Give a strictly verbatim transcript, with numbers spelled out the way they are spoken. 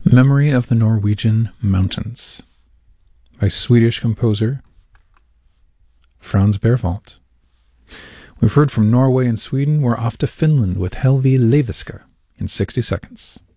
Memory of the Norwegian Mountains by Swedish composer Franz Berwald. We've heard from Norway and Sweden. We're off to Finland with Helvi Leiviska in sixty seconds.